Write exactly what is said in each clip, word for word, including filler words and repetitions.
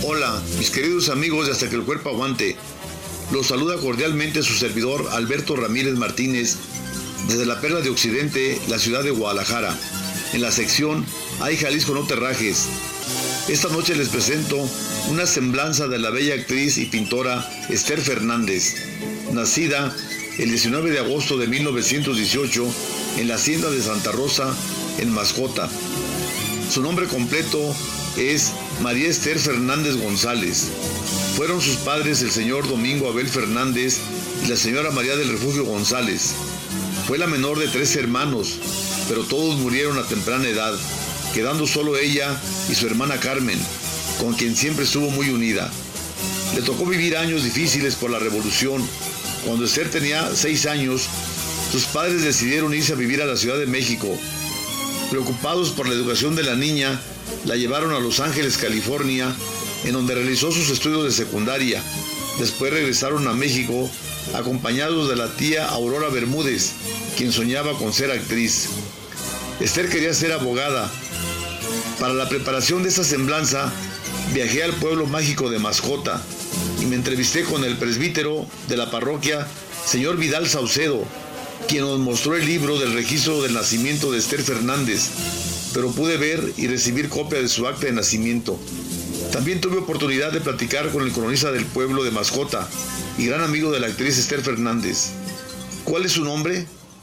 Hola, mis queridos amigos de Hasta que el cuerpo aguante. Los saluda cordialmente su servidor Alberto Ramírez Martínez desde la Perla de Occidente, la ciudad de Guadalajara, en la sección Ay Jalisco no te rajes. Esta noche les presento una semblanza de la bella actriz y pintora Esther Fernández, nacida el diecinueve de agosto de mil novecientos dieciocho en la hacienda de Santa Rosa, en Mascota. Su nombre completo es María Esther Fernández González. Fueron sus padres el señor Domingo Abel Fernández y la señora María del Refugio González. Fue la menor de tres hermanos, pero todos murieron a temprana edad, quedando solo ella y su hermana Carmen, con quien siempre estuvo muy unida. Le tocó vivir años difíciles por la Revolución. Cuando Esther tenía seis años, sus padres decidieron irse a vivir a la Ciudad de México. Preocupados por la educación de la niña, la llevaron a Los Ángeles, California, en donde realizó sus estudios de secundaria. Después regresaron a México, acompañados de la tía Aurora Bermúdez, quien soñaba con ser actriz. Esther quería ser abogada. Para la preparación de esta semblanza, viajé al pueblo mágico de Mascota y me entrevisté con el presbítero de la parroquia, señor Vidal Saucedo, quien nos mostró el libro del registro del nacimiento de Esther Fernández, pero pude ver y recibir copia de su acta de nacimiento. También tuve oportunidad de platicar con el cronista del pueblo de Mascota y gran amigo de la actriz Esther Fernández. ¿Cuál es su nombre?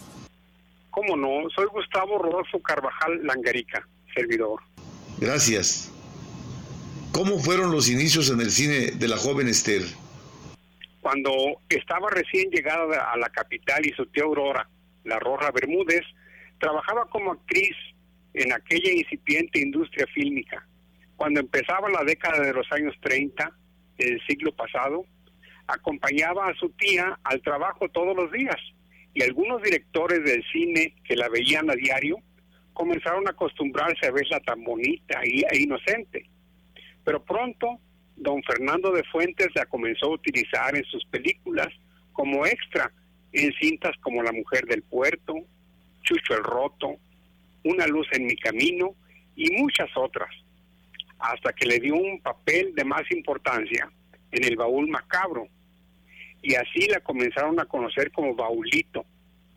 ¿Cómo no? Soy Gustavo Rodolfo Carvajal Langarica, servidor. Gracias. ¿Cómo fueron los inicios en el cine de la joven Esther? Cuando estaba recién llegada a la capital y su tía Aurora, la Roja Bermúdez, trabajaba como actriz en aquella incipiente industria fílmica. Cuando empezaba la década de los años treinta del siglo pasado, acompañaba a su tía al trabajo todos los días, y algunos directores del cine que la veían a diario comenzaron a acostumbrarse a verla tan bonita e inocente. Pero pronto, don Fernando de Fuentes la comenzó a utilizar en sus películas como extra en cintas como La Mujer del Puerto, Chucho el Roto, Una Luz en mi Camino y muchas otras, hasta que le dio un papel de más importancia en El Baúl Macabro, y así la comenzaron a conocer como Baulito.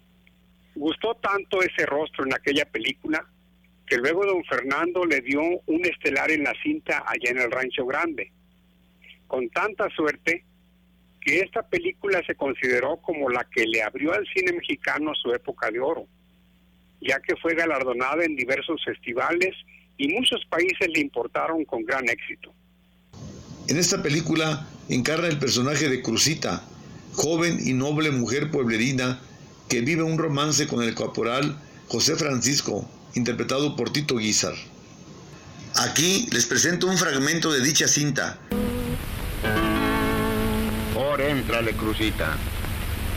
Gustó tanto ese rostro en aquella película que luego don Fernando le dio un estelar en la cinta allá en el Rancho Grande, con tanta suerte que esta película se consideró como la que le abrió al cine mexicano su época de oro, ya que fue galardonada en diversos festivales y muchos países le importaron con gran éxito. En esta película encarna el personaje de Cruzita, joven y noble mujer pueblerina que vive un romance con el caporal José Francisco, interpretado por Tito Guízar. Aquí les presento un fragmento de dicha cinta. Por éntrale, Cruzita.